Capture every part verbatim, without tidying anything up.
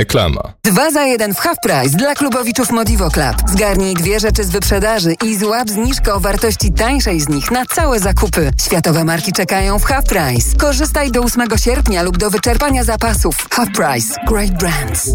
Reklama. Dwa za jeden w Half Price dla klubowiczów Modivo Club. Zgarnij dwie rzeczy z wyprzedaży i złap zniżkę o wartości tańszej z nich na całe zakupy. Światowe marki czekają w Half Price. Korzystaj do ósmego sierpnia lub do wyczerpania zapasów. Half Price. Great brands.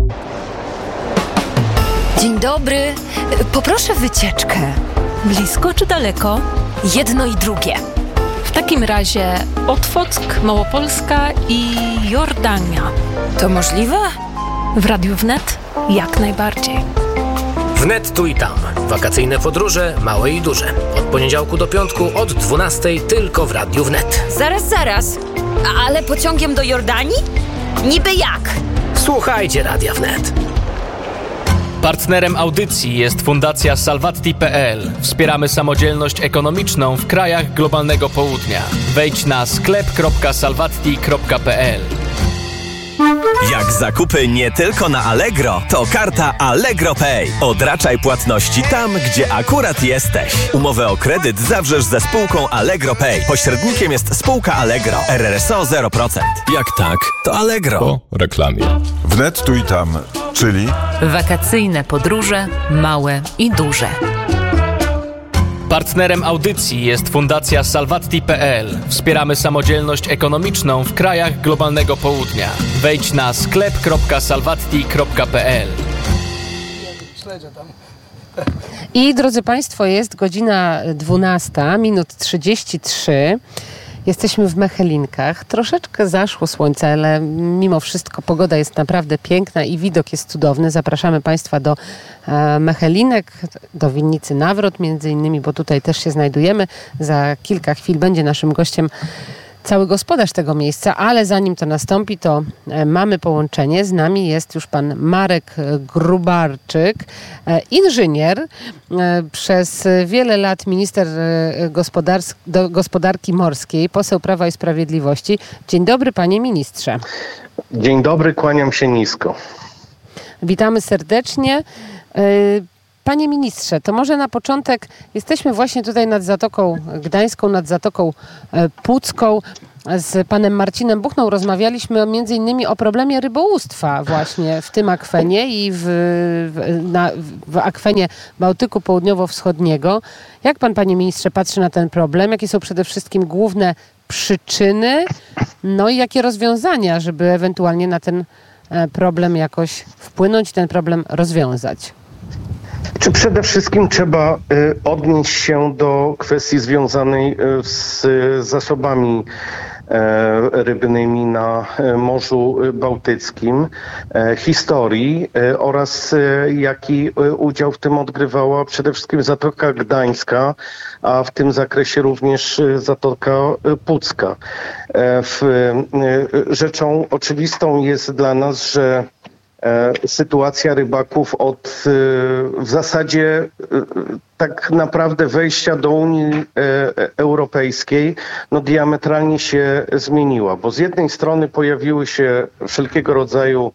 Dzień dobry. Poproszę wycieczkę. Blisko czy daleko? Jedno i drugie. W takim razie Otwock, Małopolska i Jordania. To możliwe? W Radiu Wnet jak najbardziej. Wnet tu i tam. Wakacyjne podróże, małe i duże. Od poniedziałku do piątku od dwunastej tylko w Radiu Wnet. Zaraz, zaraz. Ale pociągiem do Jordanii? Niby jak? Słuchajcie Radia Wnet. Partnerem audycji jest Fundacja Salvatti kropka pe el. Wspieramy samodzielność ekonomiczną w krajach globalnego południa. Wejdź na sklep kropka salvatti kropka pe el. Jak zakupy nie tylko na Allegro, to karta Allegro Pay. Odraczaj płatności tam, gdzie akurat jesteś. Umowę o kredyt zawrzesz ze spółką Allegro Pay. Pośrednikiem jest spółka Allegro. R R S O zero procent. Jak tak, to Allegro. Po reklamie. Wnet tu i tam, czyli wakacyjne podróże, małe i duże. Partnerem audycji jest Fundacja Salvatti kropka pe el. Wspieramy samodzielność ekonomiczną w krajach globalnego południa. Wejdź na sklep kropka salvatti kropka pe el. I drodzy Państwo, jest godzina dwunasta, minut trzydzieści trzy. Jesteśmy w Mechelinkach. Troszeczkę zaszło słońce, ale mimo wszystko pogoda jest naprawdę piękna i widok jest cudowny. Zapraszamy Państwa do e, Mechelinek, do winnicy Nawrot między innymi, bo tutaj też się znajdujemy. Za kilka chwil będzie naszym gościem cały gospodarz tego miejsca, ale zanim to nastąpi, to e, mamy połączenie. Z nami jest już pan Marek Grubarczyk, e, inżynier, e, przez wiele lat minister e, gospodar- do gospodarki morskiej, poseł Prawa i Sprawiedliwości. Dzień dobry, panie ministrze. Dzień dobry, kłaniam się nisko. Witamy serdecznie. E, Panie ministrze, to może na początek, jesteśmy właśnie tutaj nad Zatoką Gdańską, nad Zatoką Pucką. Z panem Marcinem Buchną rozmawialiśmy między innymi o problemie rybołówstwa właśnie w tym akwenie i w, w, na, w akwenie Bałtyku Południowo-Wschodniego. Jak pan, panie ministrze, patrzy na ten problem? Jakie są przede wszystkim główne przyczyny? No i jakie rozwiązania, żeby ewentualnie na ten problem jakoś wpłynąć i ten problem rozwiązać? Czy przede wszystkim trzeba y, odnieść się do kwestii związanej y, z y, zasobami y, rybnymi na y, Morzu Bałtyckim, y, historii y, oraz y, jaki y, udział w tym odgrywała przede wszystkim Zatoka Gdańska, a w tym zakresie również y, Zatoka y, Pucka. Y, w, y, rzeczą oczywistą jest dla nas, że sytuacja rybaków od w zasadzie tak naprawdę wejścia do Unii Europejskiej no diametralnie się zmieniła, bo z jednej strony pojawiły się wszelkiego rodzaju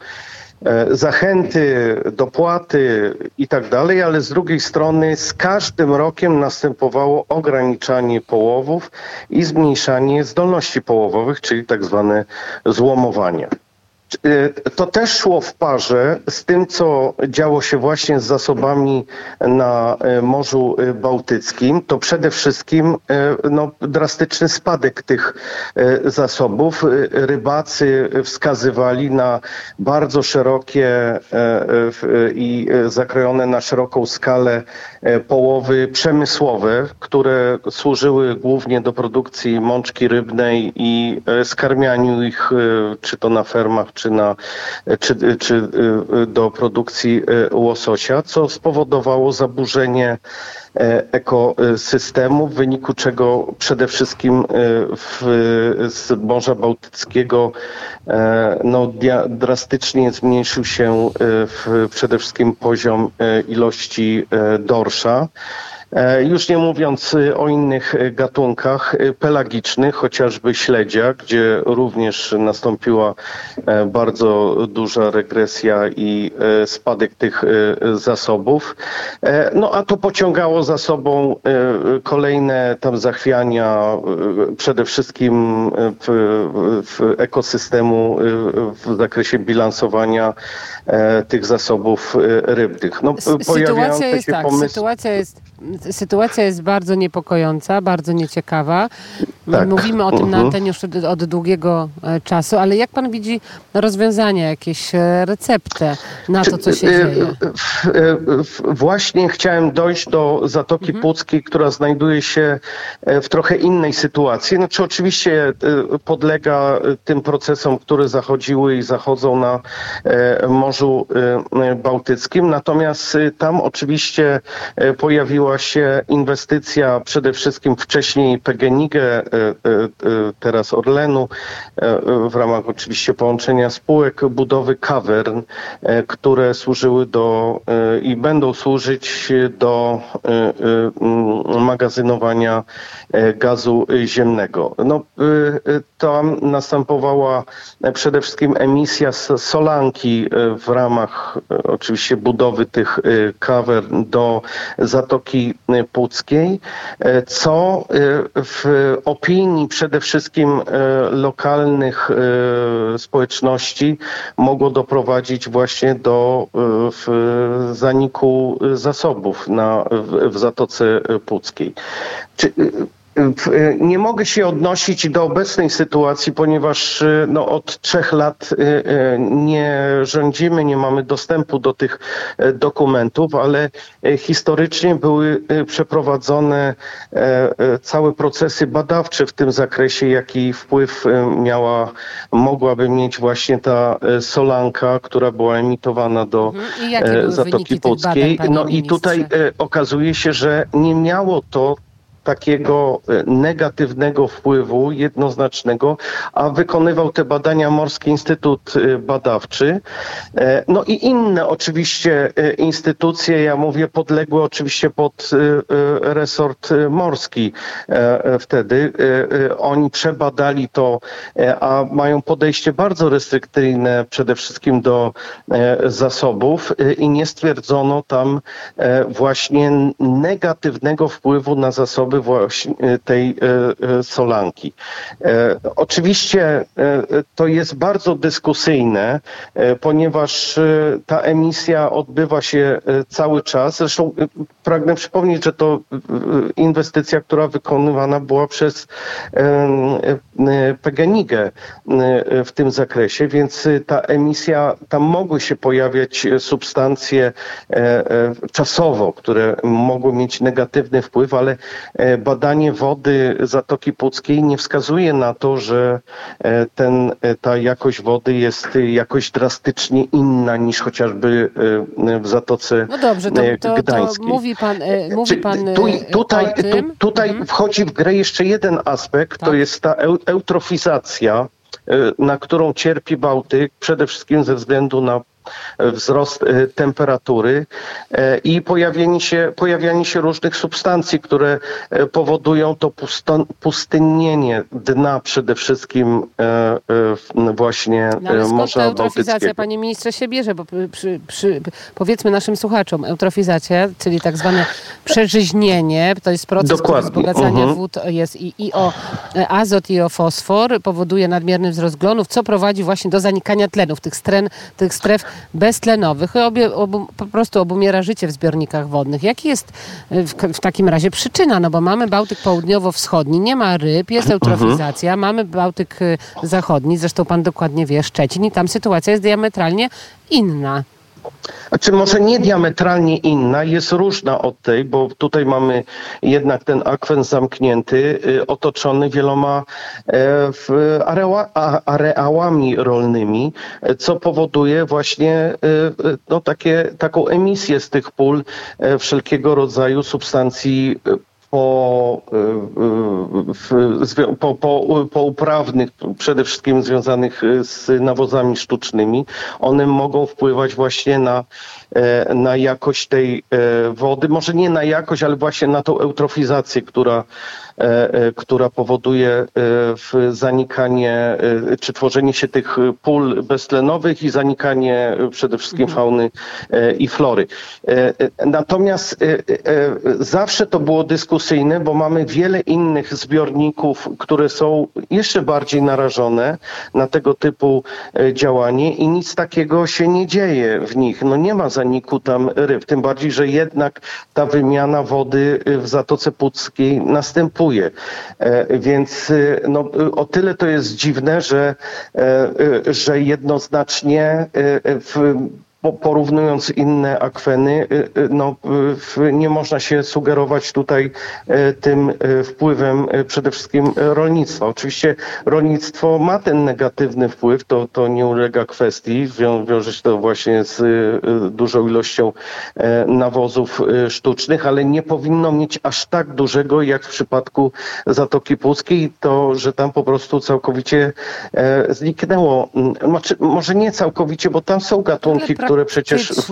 zachęty, dopłaty i tak dalej, ale z drugiej strony z każdym rokiem następowało ograniczanie połowów i zmniejszanie zdolności połowowych, czyli tak zwane złomowanie. To też szło w parze z tym, co działo się właśnie z zasobami na Morzu Bałtyckim. To przede wszystkim no, drastyczny spadek tych zasobów. Rybacy wskazywali na bardzo szerokie i zakrojone na szeroką skalę połowy przemysłowe, które służyły głównie do produkcji mączki rybnej i skarmianiu ich, czy to na fermach, czy, na, czy, czy do produkcji łososia, co spowodowało zaburzenie ekosystemu, w wyniku czego przede wszystkim w, z Morza Bałtyckiego no, drastycznie zmniejszył się w, przede wszystkim poziom ilości dorsza. Już nie mówiąc o innych gatunkach pelagicznych, chociażby śledzia, gdzie również nastąpiła bardzo duża regresja i spadek tych zasobów. No a to pociągało za sobą kolejne tam zachwiania, przede wszystkim w, w ekosystemu w zakresie bilansowania tych zasobów rybnych. No, sytuacja jest tak, pomysł... sytuacja jest Sytuacja jest bardzo niepokojąca, bardzo nieciekawa. Tak. Mówimy o tym uh-huh. na antenie już od, od długiego czasu, ale jak pan widzi rozwiązania, jakieś receptę na to, co się dzieje? Właśnie chciałem dojść do Zatoki uh-huh. Puckiej, która znajduje się w trochę innej sytuacji. Znaczy oczywiście podlega tym procesom, które zachodziły i zachodzą na Morzu Bałtyckim, natomiast tam oczywiście pojawiła się inwestycja przede wszystkim wcześniej P G N I G, teraz Orlenu, w ramach oczywiście połączenia spółek, budowy kawern, które służyły do i będą służyć do magazynowania gazu ziemnego. No, tam następowała przede wszystkim emisja solanki w ramach oczywiście budowy tych kawern do Zatoki Puckiej, co w opinii przede wszystkim lokalnych społeczności mogło doprowadzić właśnie do zaniku zasobów na, w, w Zatoce Puckiej. Czy, Nie mogę się odnosić do obecnej sytuacji, ponieważ no, od trzech lat nie rządzimy, nie mamy dostępu do tych dokumentów, ale historycznie były przeprowadzone całe procesy badawcze w tym zakresie, jaki wpływ miała, mogłaby mieć właśnie ta solanka, która była emitowana do mhm. Zatoki Puckiej. No i tutaj okazuje się, że nie miało to takiego negatywnego wpływu, jednoznacznego, a wykonywał te badania Morski Instytut Badawczy. No i inne oczywiście instytucje, ja mówię podległe oczywiście pod resort morski wtedy. Oni przebadali to, a mają podejście bardzo restrykcyjne przede wszystkim do zasobów i nie stwierdzono tam właśnie negatywnego wpływu na zasoby właśnie tej solanki. Oczywiście to jest bardzo dyskusyjne, ponieważ ta emisja odbywa się cały czas. Zresztą pragnę przypomnieć, że to inwestycja, która wykonywana była przez P G N I G w tym zakresie, więc ta emisja, tam mogły się pojawiać substancje czasowo, które mogły mieć negatywny wpływ, ale badanie wody Zatoki Puckiej nie wskazuje na to, że ten, ta jakość wody jest jakoś drastycznie inna niż chociażby w Zatoce No dobrze, to, to, Gdańskiej. To mówi pan, mówi pan tu, tutaj, o tym. Tu, tutaj mhm. wchodzi w grę jeszcze jeden aspekt, tak. To jest ta eutrofizacja, na którą cierpi Bałtyk, przede wszystkim ze względu na wzrost temperatury i pojawienie się, pojawianie się różnych substancji, które powodują to pustynnienie dna przede wszystkim właśnie no, ale skąd Morza ta eutrofizacja, Bałtyckiego. Panie ministrze, się bierze? Bo przy, przy, powiedzmy naszym słuchaczom, eutrofizacja, czyli tak zwane przeżyźnienie, to jest proces, który wzbogacania uh-huh. wód jest i, i o azot, i o fosfor, powoduje nadmierny wzrost glonów, co prowadzi właśnie do zanikania tlenów, tych, stren, tych stref beztlenowych. Obie, obu, po prostu obumiera życie w zbiornikach wodnych. Jaki jest w, w takim razie przyczyna? No bo mamy Bałtyk południowo-wschodni, nie ma ryb, jest eutrofizacja, uh-huh. mamy Bałtyk zachodni, zresztą pan dokładnie wie, Szczecin, i tam sytuacja jest diametralnie inna. Znaczy może nie diametralnie inna, jest różna od tej, bo tutaj mamy jednak ten akwen zamknięty, y, otoczony wieloma y, areała, a, areałami rolnymi, y, co powoduje właśnie y, no, takie, taką emisję z tych pól y, wszelkiego rodzaju substancji y, Po, po, po, po uprawnych, przede wszystkim związanych z nawozami sztucznymi, one mogą wpływać właśnie na, na jakość tej wody. Może nie na jakość, ale właśnie na tą eutrofizację, która, która powoduje zanikanie, czy tworzenie się tych pól beztlenowych i zanikanie przede wszystkim fauny i flory. Natomiast zawsze to było dyskusyjne, bo mamy wiele innych zbiorników, które są jeszcze bardziej narażone na tego typu działanie i nic takiego się nie dzieje w nich. No nie ma zaniku tam ryb, tym bardziej, że jednak ta wymiana wody w Zatoce Puckiej następuje. Więc no, o tyle to jest dziwne, że, że jednoznacznie w porównując inne akweny, no, nie można się sugerować tutaj tym wpływem przede wszystkim rolnictwa. Oczywiście rolnictwo ma ten negatywny wpływ, to, to nie ulega kwestii, Wią, wiąże się to właśnie z dużą ilością nawozów sztucznych, ale nie powinno mieć aż tak dużego jak w przypadku Zatoki Puckiej, to, że tam po prostu całkowicie zniknęło. Znaczy, może nie całkowicie, bo tam są gatunki, które przecież w,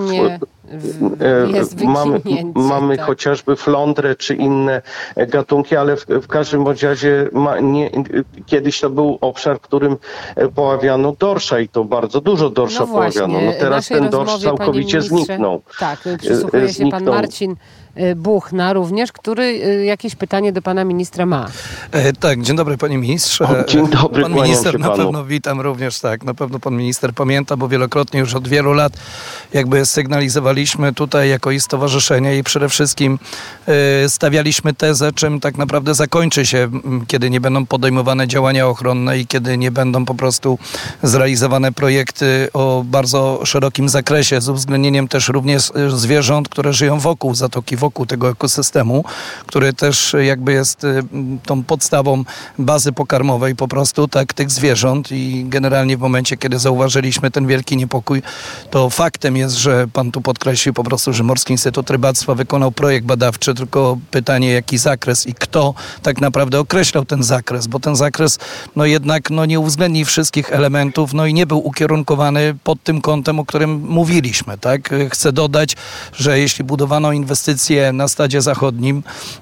w, mamy, mamy tak. chociażby flądrę czy inne gatunki, ale w, w każdym bądź razie ma, nie, kiedyś to był obszar, w którym poławiano dorsza i to bardzo dużo dorsza no poławiano. No teraz ten dorsz całkowicie zniknął. Tak, przysłuchuje się zniknął. Pan Marcin Buchna również, który jakieś pytanie do pana ministra ma. E, tak, dzień dobry panie ministrze. O, dzień dobry, pan minister na panu. pewno witam również, tak, na pewno pan minister pamięta, bo wielokrotnie już od wielu lat jakby sygnalizowaliśmy tutaj jako i stowarzyszenie i przede wszystkim e, stawialiśmy tezę, czym tak naprawdę zakończy się, kiedy nie będą podejmowane działania ochronne i kiedy nie będą po prostu zrealizowane projekty o bardzo szerokim zakresie, z uwzględnieniem też również zwierząt, które żyją wokół Zatoki, wokół tego ekosystemu, który też jakby jest tą podstawą bazy pokarmowej po prostu, tak, tych zwierząt i generalnie w momencie, kiedy zauważyliśmy ten wielki niepokój, to faktem jest, że pan tu podkreślił po prostu, że Morski Instytut Rybactwa wykonał projekt badawczy, tylko pytanie, jaki zakres i kto tak naprawdę określał ten zakres, bo ten zakres no jednak no, nie uwzględni wszystkich elementów, no i nie był ukierunkowany pod tym kątem, o którym mówiliśmy, tak. Chcę dodać, że jeśli budowano inwestycje na Stadzie Zachodnim,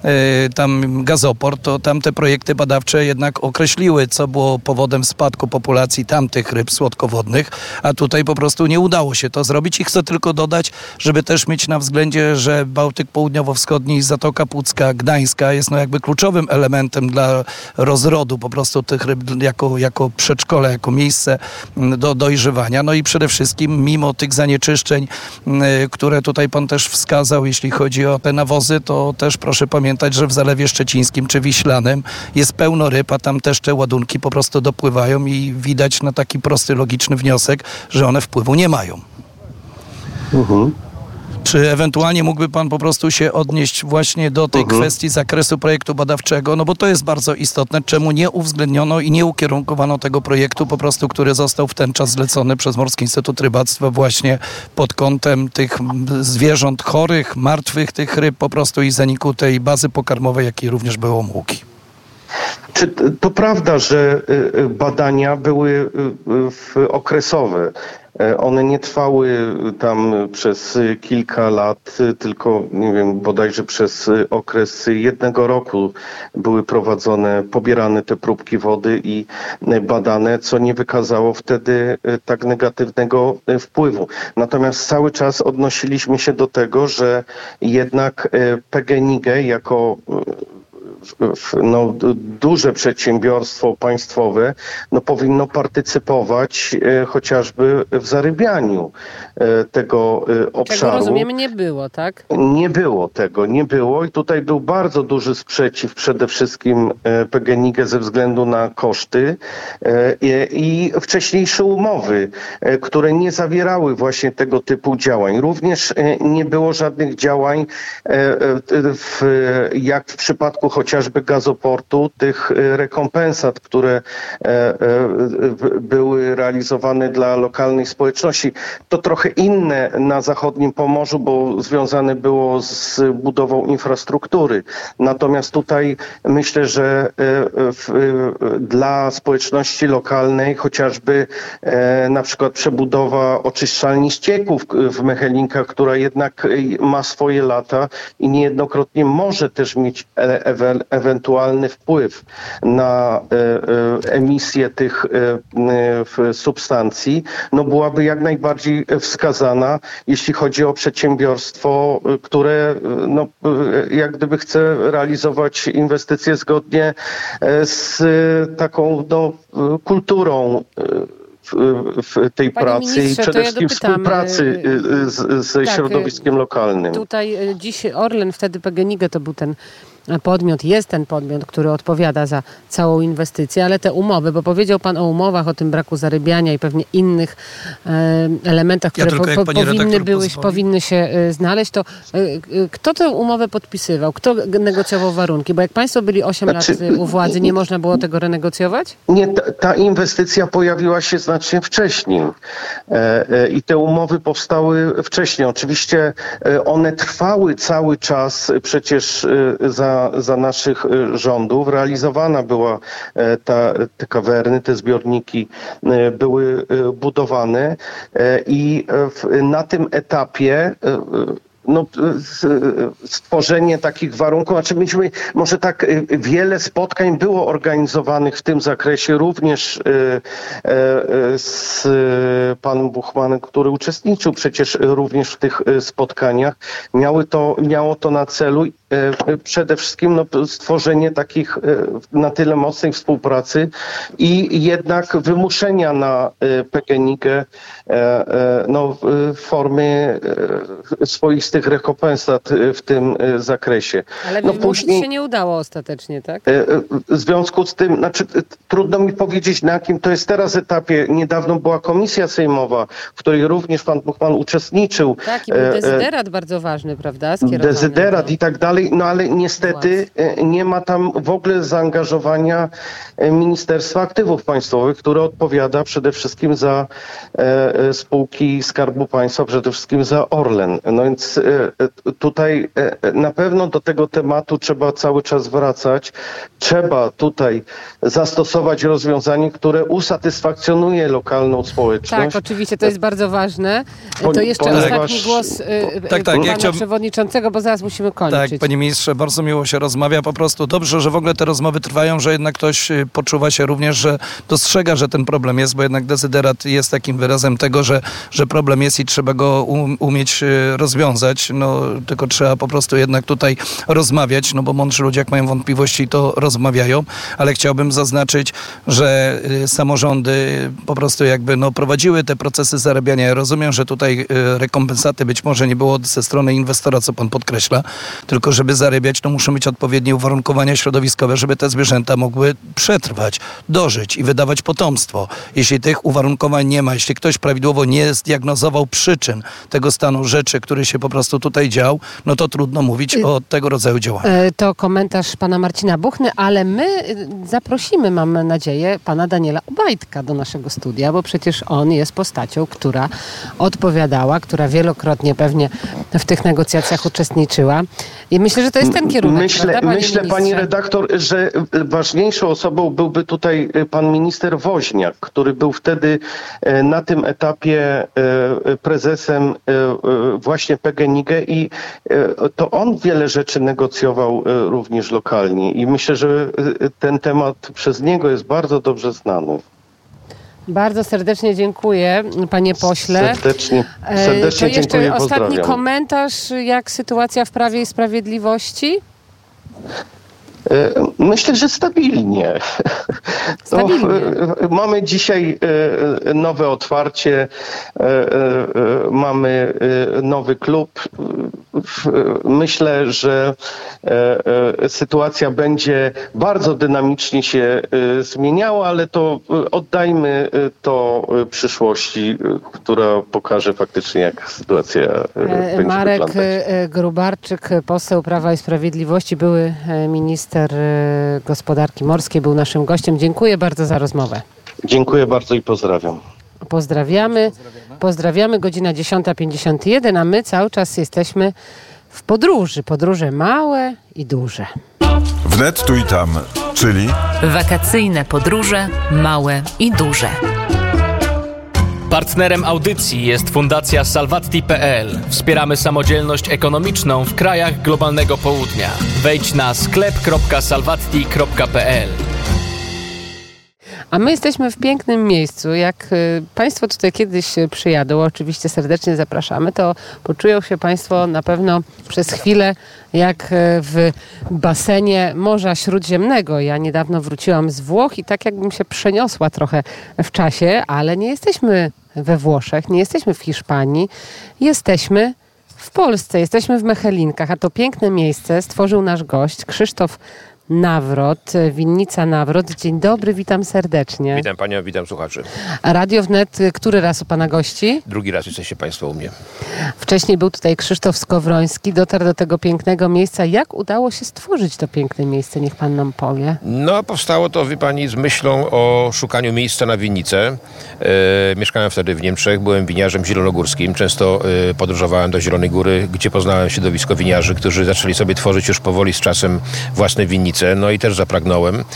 tam gazoport, to tam te projekty badawcze jednak określiły, co było powodem spadku populacji tamtych ryb słodkowodnych, a tutaj po prostu nie udało się to zrobić i chcę tylko dodać, żeby też mieć na względzie, że Bałtyk Południowo-Wschodni, Zatoka Pucka, Gdańska jest no jakby kluczowym elementem dla rozrodu po prostu tych ryb jako, jako przedszkole, jako miejsce do dojrzewania. No i przede wszystkim mimo tych zanieczyszczeń, które tutaj pan też wskazał, jeśli chodzi o te nawozy, to też proszę pamiętać, że w Zalewie Szczecińskim czy Wiślanym jest pełno ryb, a tam też te ładunki po prostu dopływają i widać na taki prosty, logiczny wniosek, że one wpływu nie mają. Uh-huh. Czy ewentualnie mógłby pan po prostu się odnieść właśnie do tej uh-huh. kwestii zakresu projektu badawczego, no bo to jest bardzo istotne, czemu nie uwzględniono i nie ukierunkowano tego projektu po prostu, który został w ten czas zlecony przez Morski Instytut Rybactwa właśnie pod kątem tych zwierząt chorych, martwych tych ryb po prostu i zaniku tej bazy pokarmowej, jakiej również były Omułki. Czy to prawda, że badania były okresowe? One nie trwały tam przez kilka lat, tylko nie wiem, bodajże przez okres jednego roku były prowadzone, pobierane te próbki wody i badane, co nie wykazało wtedy tak negatywnego wpływu. Natomiast cały czas odnosiliśmy się do tego, że jednak P G N I G jako no, duże przedsiębiorstwo państwowe no, powinno partycypować e, chociażby w zarybianiu e, tego e, obszaru. Czego rozumiemy nie było, tak? Nie było tego, nie było i tutaj był bardzo duży sprzeciw przede wszystkim e, P G N I G ze względu na koszty e, i wcześniejsze umowy, e, które nie zawierały właśnie tego typu działań. Również e, nie było żadnych działań e, e, w, jak w przypadku chociażby chociażby gazoportu, tych rekompensat, które były realizowane dla lokalnej społeczności. To trochę inne na zachodnim Pomorzu, bo związane było z budową infrastruktury. Natomiast tutaj myślę, że w, dla społeczności lokalnej chociażby na przykład przebudowa oczyszczalni ścieków w Mechelinkach, która jednak ma swoje lata i niejednokrotnie może też mieć e- ewentualny wpływ na e- emisję tych e- substancji, no byłaby jak najbardziej wskazana, jeśli chodzi o przedsiębiorstwo, które no, jak gdyby chce realizować inwestycje zgodnie z taką no, kulturą W, w tej Panie pracy i przede ja wszystkim dopytam, współpracy z, ze tak, środowiskiem lokalnym. Tutaj dziś Orlen, wtedy P G N I G to był ten podmiot, jest ten podmiot, który odpowiada za całą inwestycję, ale te umowy, bo powiedział Pan o umowach, o tym braku zarybiania i pewnie innych e, elementach, które ja po, po, powinny, były, powinny się e, znaleźć, to e, kto tę umowę podpisywał? Kto negocjował warunki? Bo jak Państwo byli osiem znaczy, lat u władzy, nie można było tego renegocjować? Nie, ta, ta inwestycja pojawiła się znacznie wcześniej e, e, i te umowy powstały wcześniej. Oczywiście e, one trwały cały czas przecież e, za za naszych rządów. Realizowana była ta, te kawerny, te zbiorniki były budowane i na tym etapie no, stworzenie takich warunków, znaczy myśmy, może tak wiele spotkań było organizowanych w tym zakresie, również z panem Buchmanem, który uczestniczył przecież również w tych spotkaniach. Miały to, miało to na celu przede wszystkim no, stworzenie takich na tyle mocnej współpracy i jednak wymuszenia na P G N I G no, formy swoistych rekompensat w tym zakresie. Ale no, później się nie udało ostatecznie, tak? W związku z tym, znaczy trudno mi powiedzieć, na jakim to jest teraz etapie. Niedawno była komisja sejmowa, w której również pan Buchman uczestniczył. Tak, i był dezyderat bardzo ważny, prawda? Dezyderat i tak dalej. No ale niestety nie ma tam w ogóle zaangażowania Ministerstwa Aktywów Państwowych, które odpowiada przede wszystkim za e, spółki Skarbu Państwa, przede wszystkim za Orlen. No więc e, tutaj e, na pewno do tego tematu trzeba cały czas wracać. Trzeba tutaj zastosować rozwiązanie, które usatysfakcjonuje lokalną społeczność. Tak, oczywiście, to jest bardzo ważne. To jeszcze ponieważ... ostatni głos e, tak, tak, pana ja chciałbym... przewodniczącego, bo zaraz musimy kończyć. Tak, panie ministrze, bardzo miło się rozmawia. Po prostu dobrze, że w ogóle te rozmowy trwają, że jednak ktoś poczuwa się również, że dostrzega, że ten problem jest, bo jednak dezyderat jest takim wyrazem tego, że, że problem jest i trzeba go um, umieć rozwiązać. No, tylko trzeba po prostu jednak tutaj rozmawiać, no bo mądrzy ludzie, jak mają wątpliwości, to rozmawiają, ale chciałbym zaznaczyć, że y, samorządy po prostu jakby no, prowadziły te procesy zarabiania. Ja rozumiem, że tutaj y, rekompensaty być może nie było ze strony inwestora, co pan podkreśla, tylko żeby zarabiać, to muszą mieć odpowiednie uwarunkowania środowiskowe, żeby te zwierzęta mogły przetrwać, dożyć i wydawać potomstwo. Jeśli tych uwarunkowań nie ma, jeśli ktoś prawidłowo nie zdiagnozował przyczyn tego stanu rzeczy, który się po prostu tutaj dział, no to trudno mówić o tego rodzaju działaniach. To komentarz pana Marcina Buchny, ale my zaprosimy, mam nadzieję, pana Daniela Obajtka do naszego studia, bo przecież on jest postacią, która odpowiadała, która wielokrotnie pewnie w tych negocjacjach uczestniczyła. I myślę, że to jest ten kierunek, Myślę, prawda, panie myślę ministrze? pani redaktor, że ważniejszą osobą byłby tutaj pan minister Woźniak, który był wtedy na tym etapie prezesem właśnie P G N I G i to on wiele rzeczy negocjował również lokalnie i myślę, że ten temat przez niego jest bardzo dobrze znany. Bardzo serdecznie dziękuję, panie pośle. Serdecznie, serdecznie to jeszcze dziękuję, ostatni pozdrawiam. komentarz, jak sytuacja w Prawie i Sprawiedliwości? Myślę, że stabilnie. stabilnie. No, mamy dzisiaj nowe otwarcie, mamy nowy klub. myślę, że sytuacja będzie bardzo dynamicznie się zmieniała, ale to oddajmy to przyszłości, która pokaże faktycznie, jak sytuacja będzie Marek wyglądać. Gróbarczyk, poseł Prawa i Sprawiedliwości, były minister gospodarki morskiej, był naszym gościem. Dziękuję bardzo za rozmowę. Dziękuję bardzo i pozdrawiam. Pozdrawiamy. Pozdrawiamy. Godzina dziesiąta pięćdziesiąt jeden, a my cały czas jesteśmy w podróży. Podróże małe i duże. Wnet tu i tam, czyli Wakacyjne podróże małe i duże. Partnerem audycji jest Fundacja Salvatti kropka pe el. Wspieramy samodzielność ekonomiczną w krajach globalnego południa. Wejdź na sklep kropka salvatti kropka pe el. A my jesteśmy w pięknym miejscu. Jak y, Państwo tutaj kiedyś przyjadą, oczywiście serdecznie zapraszamy, to poczują się Państwo na pewno przez chwilę jak w basenie Morza Śródziemnego. Ja niedawno wróciłam z Włoch i tak jakbym się przeniosła trochę w czasie, ale nie jesteśmy we Włoszech, nie jesteśmy w Hiszpanii, jesteśmy w Polsce, jesteśmy w Mechelinkach, a to piękne miejsce stworzył nasz gość Krzysztof Nawrot, winnica Nawrot. Dzień dobry, witam serdecznie. Witam Panią, witam słuchaczy. Radio Wnet, który raz u Pana gości? Drugi raz jesteście Państwo u mnie. Wcześniej był tutaj Krzysztof Skowroński, dotarł do tego pięknego miejsca. Jak udało się stworzyć to piękne miejsce? Niech Pan nam powie. No, powstało to, wie Pani, z myślą o szukaniu miejsca na winnicę. E, mieszkałem wtedy w Niemczech, byłem winiarzem zielonogórskim. Często e, podróżowałem do Zielonej Góry, gdzie poznałem środowisko winiarzy, którzy zaczęli sobie tworzyć już powoli z czasem własne winnice. No i też zapragnąłem. E,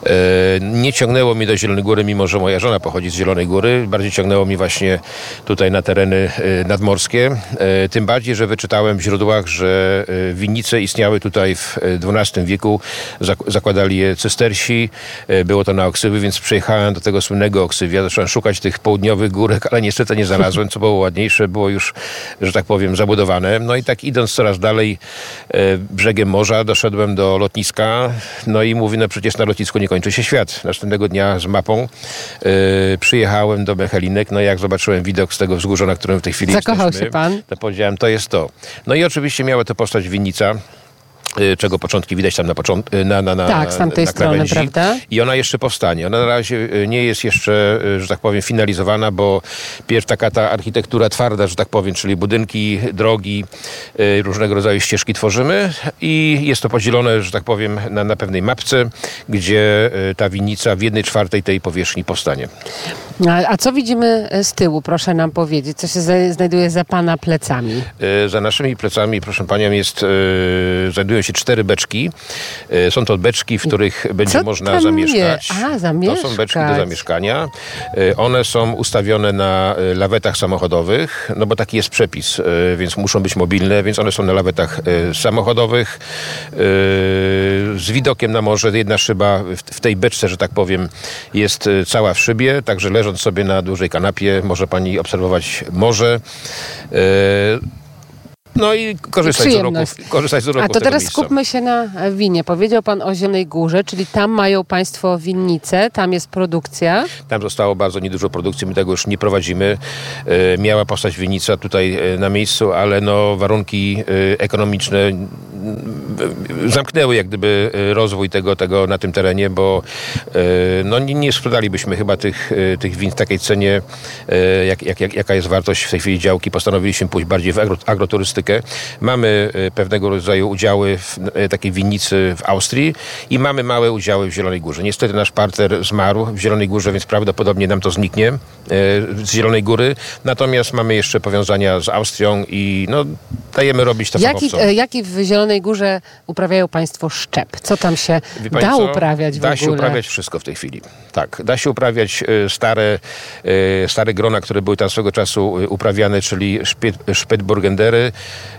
nie ciągnęło mnie do Zielonej Góry, mimo że moja żona pochodzi z Zielonej Góry. Bardziej ciągnęło mi właśnie tutaj na tereny e, nadmorskie. E, tym bardziej, że wyczytałem w źródłach, że e, winnice istniały tutaj w dwunastym wieku. Zak- zakładali je cystersi. E, było to na Oksywy, więc przyjechałem do tego słynnego Oksywia. Zacząłem szukać tych południowych górek, ale niestety nie znalazłem. Co było ładniejsze, było już, że tak powiem, zabudowane. No i tak idąc coraz dalej e, brzegiem morza, doszedłem do lotniska. No i mówię, no przecież na lotnisku nie kończy się świat. Następnego dnia z mapą yy, przyjechałem do Mechelinek. No i jak zobaczyłem widok z tego wzgórza, na którym w tej chwili Zakochał jesteśmy, się Pan? to powiedziałem, to jest to. No i oczywiście miała to postać winnica, czego początki widać tam na początku, na, na, na, tak, z tamtej na strony, prawda? I ona jeszcze powstanie. Ona na razie nie jest jeszcze, że tak powiem, finalizowana, bo pierw taka ta architektura twarda, że tak powiem, czyli budynki, drogi, różnego rodzaju ścieżki tworzymy i jest to podzielone, że tak powiem, na, na pewnej mapce, gdzie ta winnica w jednej czwartej tej powierzchni powstanie. A, a co widzimy z tyłu, proszę nam powiedzieć? Co się za, znajduje za Pana plecami? Za naszymi plecami, proszę Panią, jest, znajdują się cztery beczki. Są to beczki, w których będzie Co można zamieszkać. A, zamieszkać. To są beczki do zamieszkania. One są ustawione na lawetach samochodowych, no bo taki jest przepis, więc muszą być mobilne, więc one są na lawetach samochodowych z widokiem na morze. Jedna szyba w tej beczce, że tak powiem, jest cała w szybie, także leżąc sobie na dużej kanapie może Pani obserwować morze. No i korzystać z uroków, korzystać z uroków A to teraz miejsca. skupmy się na winie. Powiedział Pan o Zielonej Górze, czyli tam mają Państwo winnicę, tam jest produkcja. Tam zostało bardzo niedużo produkcji, my tego już nie prowadzimy. E, miała powstać winnica tutaj e, na miejscu, ale no warunki e, ekonomiczne e, zamknęły jak gdyby rozwój tego, tego na tym terenie, bo e, no nie, nie sprzedalibyśmy chyba tych, e, tych win w takiej cenie, e, jak, jak, jak, jaka jest wartość w tej chwili działki. Postanowiliśmy pójść bardziej w agro, agroturystykę. Mamy pewnego rodzaju udziały w takiej winnicy w Austrii i mamy małe udziały w Zielonej Górze. Niestety nasz partner zmarł w Zielonej Górze, więc prawdopodobnie nam to zniknie z Zielonej Góry. Natomiast mamy jeszcze powiązania z Austrią i no, dajemy robić to, co jaki, chcą. Jaki w Zielonej Górze uprawiają Państwo szczep? Co tam się da co? uprawiać w da ogóle? Da się uprawiać wszystko w tej chwili. Tak, da się uprawiać stare, stare grona, które były tam swego czasu uprawiane, czyli Spätburgendery,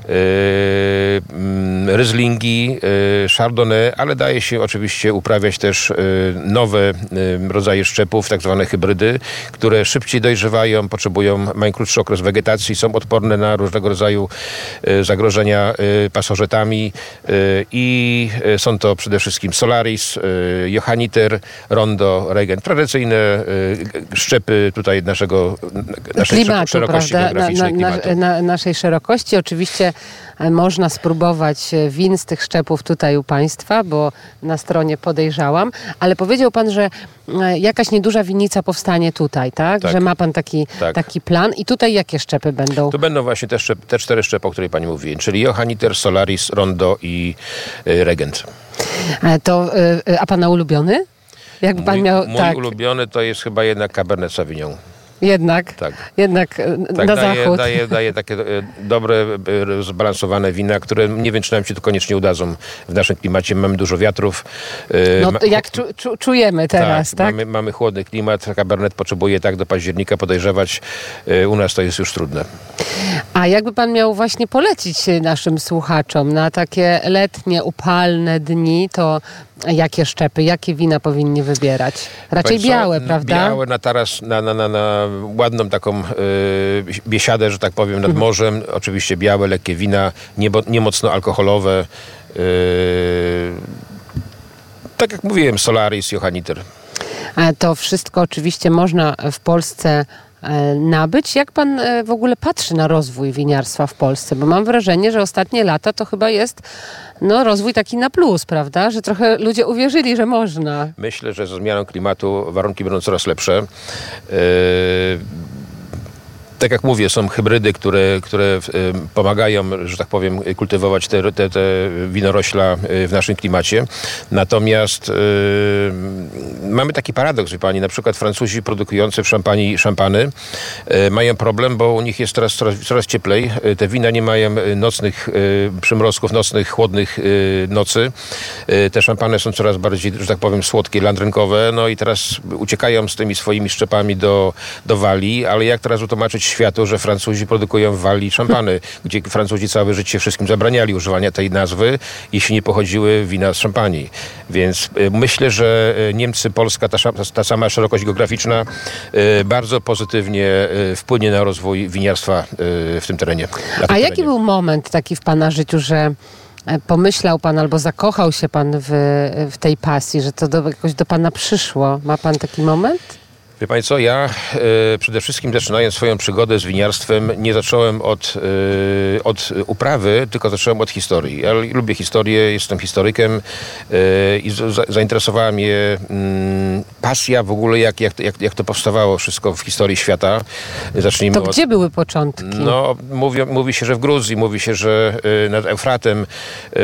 Ryzlingi, Chardonnay, ale daje się oczywiście uprawiać też nowe rodzaje szczepów, tak zwane hybrydy, które szybciej dojrzewają, potrzebują, mają krótszy okres wegetacji, są odporne na różnego rodzaju zagrożenia pasożytami i są to przede wszystkim Solaris, Johanniter, Rondo, Regent. Tradycyjne szczepy tutaj naszego naszej klimatu, szerokości prawda? geograficznej Na, na, klimatu. na, naszej szerokości. Oczywiście można spróbować win z tych szczepów tutaj u Państwa, bo na stronie podejrzałam, ale powiedział Pan, że jakaś nieduża winnica powstanie tutaj, tak? Tak. Że ma Pan taki, Tak. taki plan i tutaj jakie szczepy będą? Tu będą właśnie te, szczep, te cztery szczepy, o której Pani mówi, czyli Johanniter, Solaris, Rondo i y, Regent. To, y, a Pana ulubiony? Jakby Pan Mój, miał... mój tak. ulubiony to jest chyba jednak Cabernet Sauvignon. Jednak, Tak. jednak Tak, na daje, zachód. daje, daje takie e, dobre, e, zbalansowane wina, które nie wiem, czy nam się to koniecznie udadzą w naszym klimacie. Mamy dużo wiatrów. E, No ma- to jak czu, czu, czujemy teraz, tak? Mamy, mamy chłodny klimat. Cabernet potrzebuje tak do października podejrzewać. E, u nas to jest już trudne. A jakby Pan miał właśnie polecić naszym słuchaczom na takie letnie, upalne dni, to jakie szczepy, jakie wina powinni wybierać? Raczej Państwo, białe, prawda? Białe na taras, na, na, na, na ładną taką e, biesiadę, że tak powiem, nad morzem. Oczywiście białe, lekkie wina, nie, bo- nie mocno alkoholowe. E, tak jak mówiłem, Solaris, Johanniter. A to wszystko oczywiście można w Polsce e, nabyć. Jak Pan e, w ogóle patrzy na rozwój winiarstwa w Polsce? Bo mam wrażenie, że ostatnie lata to chyba jest no, rozwój taki na plus, prawda? Że trochę ludzie uwierzyli, że można. Myślę, że ze zmianą klimatu warunki będą coraz lepsze. E, Tak jak mówię, są hybrydy, które, które e, pomagają, że tak powiem, kultywować te, te, te winorośla e, w naszym klimacie. Natomiast e, mamy taki paradoks, wie pani, na przykład Francuzi produkujący w szampanii szampany e, mają problem, bo u nich jest teraz coraz, coraz cieplej. E, te wina nie mają nocnych e, przymrozków, nocnych, chłodnych e, nocy. E, te szampany są coraz bardziej, że tak powiem, słodkie, landrynkowe. No i teraz uciekają z tymi swoimi szczepami do, do Walii, ale jak teraz utłumaczyć światu, że Francuzi produkują w Walii szampany, gdzie Francuzi całe życie wszystkim zabraniali używania tej nazwy, jeśli nie pochodziły wina z szampanii. Więc y, myślę, że y, Niemcy, Polska, ta, sza- ta sama szerokość geograficzna y, bardzo pozytywnie y, wpłynie na rozwój winiarstwa y, w tym terenie. na tym A terenie. jaki był moment taki w Pana życiu, że e, pomyślał Pan albo zakochał się Pan w, w tej pasji, że to do, jakoś do Pana przyszło? Ma Pan taki moment? Wie Pani co, ja e, przede wszystkim zaczynając swoją przygodę z winiarstwem nie zacząłem od, e, od uprawy, tylko zacząłem od historii. Ja lubię historię, jestem historykiem e, i za, zainteresowała mnie mm, pasja w ogóle, jak, jak, jak, jak to powstawało wszystko w historii świata. Zacznijmy To od... gdzie były początki? No, mówi, mówi się, że w Gruzji, mówi się, że e, nad Eufratem. E,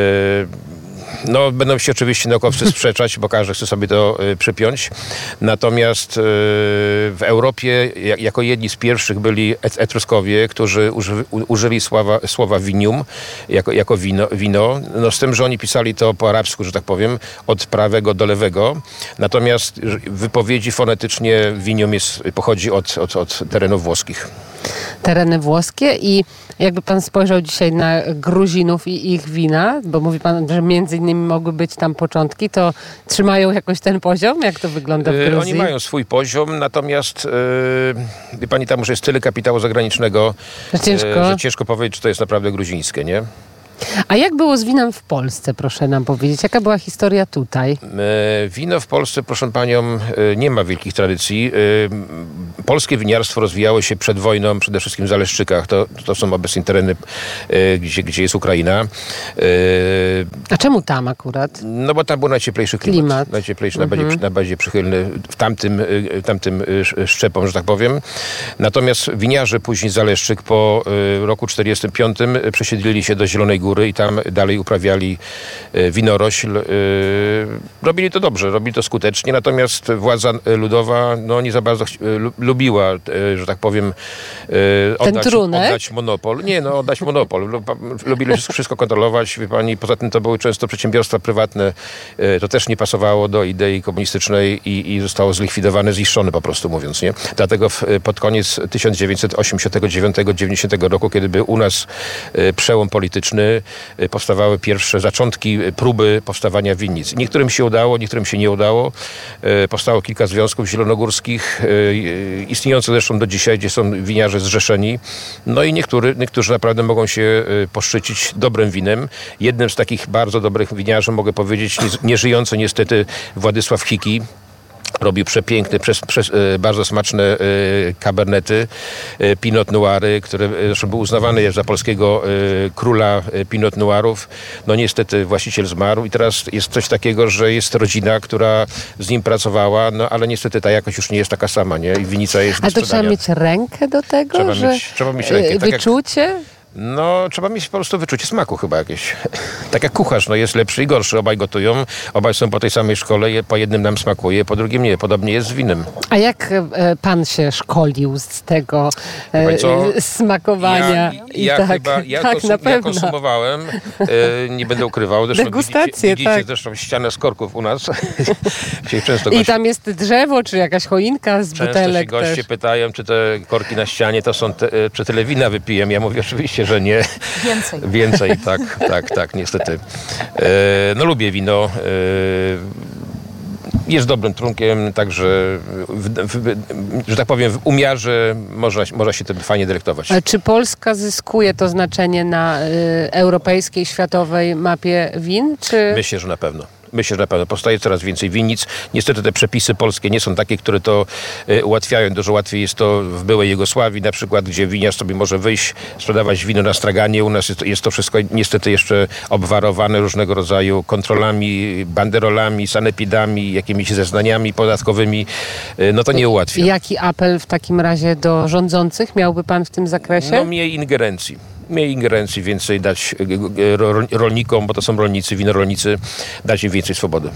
No, będą się oczywiście naukowcy sprzeczać, bo każdy chce sobie to y, przypiąć. Natomiast y, w Europie jak, jako jedni z pierwszych byli et- Etruskowie, którzy uży, u, użyli słowa, słowa vinium jako, jako wino, wino. No, z tym, że oni pisali to po arabsku, że tak powiem, od prawego do lewego. Natomiast w wypowiedzi fonetycznie vinium jest, pochodzi od, od, od terenów włoskich. Tereny włoskie i jakby Pan spojrzał dzisiaj na Gruzinów i ich wina, bo mówi Pan, że między innymi mogły być tam początki, to trzymają jakoś ten poziom? Jak to wygląda w E, Gruzji? Oni mają swój poziom, natomiast e, wie pani, tam już jest tyle kapitału zagranicznego, Że ciężko. e, że ciężko powiedzieć, czy to jest naprawdę gruzińskie, nie? A jak było z winem w Polsce, proszę nam powiedzieć? Jaka była historia tutaj? E, Wino w Polsce, proszę panią, e, nie ma wielkich tradycji. E, Polskie winiarstwo rozwijało się przed wojną, przede wszystkim w Zaleszczykach. To, to są obecnie tereny, e, gdzie, gdzie jest Ukraina. E, A czemu tam akurat? No bo tam był najcieplejszy klimat. Klimat. Najcieplejszy, Mhm. najbardziej, najbardziej przychylny w tamtym, y, tamtym y, sz- szczepom, że tak powiem. Natomiast winiarze później z Zaleszczyk po y, roku czterdziestym piątym y, przesiedlili się do Zielonej Góry i tam dalej uprawiali y, winorośl. Y, robili to dobrze, robili to skutecznie, natomiast władza y, ludowa no, nie za bardzo chci- y, lu- lubiła, y, że tak powiem, y, Ten oddać, trunek? oddać monopol. Nie, no oddać monopol. Lu- Lubili wszystko kontrolować, wie pani, poza tym to były często przedsiębiorstwa prywatne. E, To też nie pasowało do idei komunistycznej i, i zostało zlikwidowane, zniszczone po prostu mówiąc, nie? Dlatego w, pod koniec tysiąc dziewięćset osiemdziesiątego dziewiątego do dziewięćdziesiątego roku, kiedy był u nas e, przełom polityczny, firmy powstawały pierwsze zaczątki, próby powstawania winnic. Niektórym się udało, niektórym się nie udało. Powstało kilka związków zielonogórskich, istniejących zresztą do dzisiaj, gdzie są winiarze zrzeszeni. No i niektóry, niektórzy naprawdę mogą się poszczycić dobrym winem. Jednym z takich bardzo dobrych winiarzy, mogę powiedzieć, nieżyjący niestety Władysław Hiki. Robił przepiękne, przez, przez, e, bardzo smaczne e, kabernety, e, Pinot Noiry, które zresztą był uznawany jest za polskiego e, króla e, Pinot Noirów. No niestety właściciel zmarł i teraz jest coś takiego, że jest rodzina, która z nim pracowała, no ale niestety ta jakość już nie jest taka sama, nie? I winica jest do Ale to sprzedania. trzeba mieć rękę do tego, Trzeba że mieć, trzeba mieć rękę. Tak wyczucie? Jak... No, trzeba mieć po prostu wyczucie smaku chyba jakieś. Tak jak kucharz, no jest lepszy i gorszy. Obaj gotują, obaj są po tej samej szkole, po jednym nam smakuje, po drugim nie. Podobnie jest z winem. A jak e, pan się szkolił z tego e, smakowania? Ja, I ja tak, chyba, ja, tak, konsum, na pewno. ja konsumowałem, e, nie będę ukrywał. Zresztą Degustacje, widzicie, widzicie tak. zresztą ścianę z korków u nas. się często I goście, tam jest drzewo, czy jakaś choinka z często butelek się goście też. pytają, czy te korki na ścianie to są, te, czy tyle wina wypijem. Ja mówię oczywiście, że nie. Więcej. Więcej, tak, tak, tak, niestety. E, no lubię wino. E, jest dobrym trunkiem, także, w, w, że tak powiem, w umiarze można, można się tym fajnie delektować. A czy Polska zyskuje to znaczenie na y, europejskiej, światowej mapie win? Czy... Myślę, że na pewno. Myślę, że na pewno powstaje coraz więcej winnic. Niestety te przepisy polskie nie są takie, które to y, ułatwiają. Dużo łatwiej jest to w byłej Jugosławii na przykład, gdzie winiarz sobie może wyjść, sprzedawać wino na straganie. U nas jest, jest to wszystko niestety jeszcze obwarowane różnego rodzaju kontrolami, banderolami, sanepidami, jakimiś zeznaniami podatkowymi. Y, no to nie ułatwia. Jaki apel w takim razie do rządzących miałby pan w tym zakresie? No mniej ingerencji. Mniej ingerencji, więcej dać rolnikom, bo to są rolnicy, winorolnicy, dać im więcej swobody.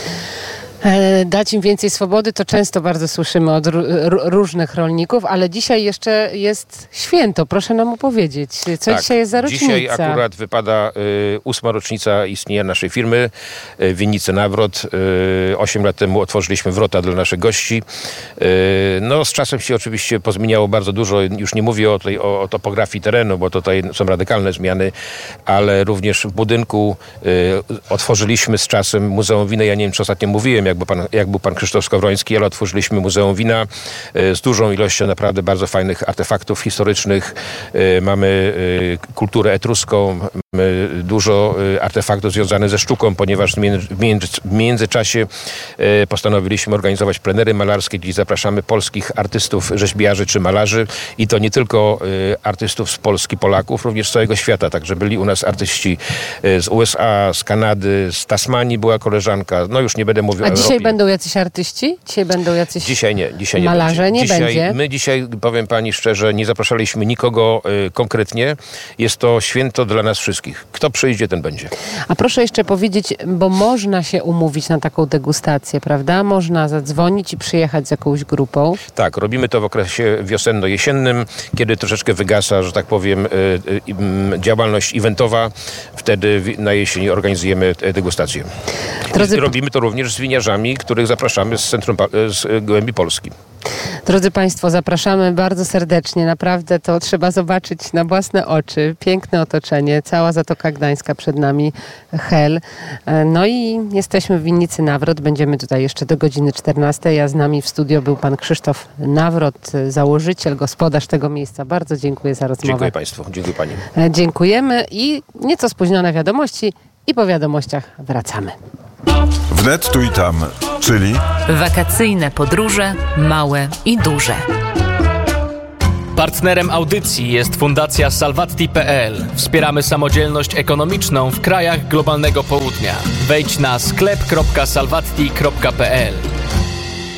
Dać im więcej swobody, to często bardzo słyszymy od różnych rolników, ale dzisiaj jeszcze jest święto. Proszę nam opowiedzieć, co tak, dzisiaj jest za rocznica? Dzisiaj akurat wypada y, ósma rocznica istnienia naszej firmy, y, Winnice Nawrot. Y, Osiem lat temu otworzyliśmy wrota dla naszych gości. Y, no z czasem się oczywiście pozmieniało bardzo dużo. Już nie mówię o, tej, o, o topografii terenu, bo tutaj są radykalne zmiany, ale również w budynku y, otworzyliśmy z czasem Muzeum Wina. Ja nie wiem, czy ostatnio mówiłem, jak Jak był, pan, jak był pan Krzysztof Skowroński, ale otworzyliśmy Muzeum Wina z dużą ilością naprawdę bardzo fajnych artefaktów historycznych. Mamy kulturę etruską, mamy dużo artefaktów związanych ze sztuką, ponieważ w, między, w międzyczasie postanowiliśmy organizować plenery malarskie, gdzie zapraszamy polskich artystów, rzeźbiarzy czy malarzy i to nie tylko artystów z Polski, Polaków, również z całego świata. Także byli u nas artyści z U S A, z Kanady, z Tasmanii była koleżanka. No już nie będę mówił o Europie. Dzisiaj będą jacyś artyści? Dzisiaj będą jacyś Dzisiaj nie. Dzisiaj nie malarze? Będzie. Nie dzisiaj, będzie? My dzisiaj, powiem pani szczerze, nie zapraszaliśmy nikogo y, konkretnie. Jest to święto dla nas wszystkich. Kto przyjdzie, ten będzie. A proszę jeszcze powiedzieć, bo można się umówić na taką degustację, prawda? Można zadzwonić i przyjechać z jakąś grupą. Tak, robimy to w okresie wiosenno-jesiennym, kiedy troszeczkę wygasa, że tak powiem, y, y, y, działalność eventowa. Wtedy na jesieni organizujemy degustację. Drodzy... Robimy to również z winiarzami, których zapraszamy z centrum, z głębi Polski. Drodzy Państwo, zapraszamy bardzo serdecznie. Naprawdę to trzeba zobaczyć na własne oczy. Piękne otoczenie, cała Zatoka Gdańska przed nami, Hel. No i jesteśmy w Winnicy Nawrot. Będziemy tutaj jeszcze do godziny czternastej, a z nami w studio był pan Krzysztof Nawrot, założyciel, gospodarz tego miejsca. Bardzo dziękuję za rozmowę. Dziękuję Państwu, dziękuję Pani. Dziękujemy i nieco spóźnione wiadomości i po wiadomościach wracamy. Wnet tu i tam, czyli wakacyjne podróże małe i duże. Partnerem audycji jest Fundacja Salvatti kropka pe el. Wspieramy samodzielność ekonomiczną w krajach globalnego południa. Wejdź na sklep kropka salvatti kropka pe el.